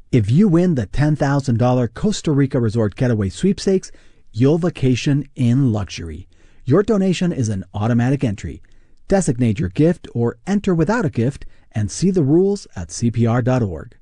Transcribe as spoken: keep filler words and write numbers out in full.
If you win the ten thousand dollars Costa Rica Resort Getaway Sweepstakes, you'll vacation in luxury. Your donation is an automatic entry. Designate your gift or enter without a gift and see the rules at C P R dot org.